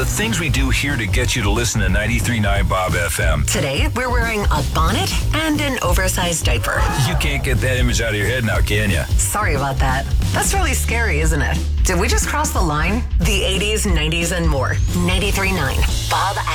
things we do here to get you to listen to 93.9 Bob FM. Today, we're wearing a bonnet and an oversized diaper. You can't get that image out of your head now, can you? Sorry about that. That's really scary, isn't it? Did we just cross the line? The 80s, 90s, and more. 93.9 Bob